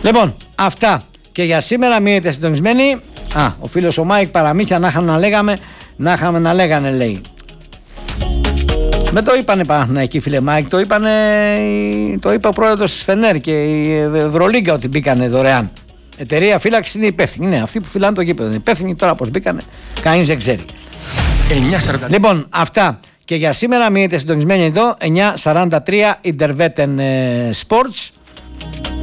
Λοιπόν, αυτά και για σήμερα. Μείνετε συντονισμένοι. Ο φίλος ο Μάικ παραμύθια να είχαμε να λέγανε, λέει. Δεν το είπανε Παναθηναϊκοί, φίλε Μάικ, το είπε ο πρόεδρος της Φενέρ και η Ευρωλίγκα ότι μπήκανε δωρεάν. Εταιρεία φύλαξη είναι υπεύθυνη. Ναι, αυτοί που φυλάνε το γήπεδο είναι υπεύθυνοι. Τώρα πώς μπήκανε, κανείς δεν ξέρει. 9:40. Λοιπόν, αυτά και για σήμερα. Μείνετε συντονισμένοι εδώ. 9:43 Interveten Sports.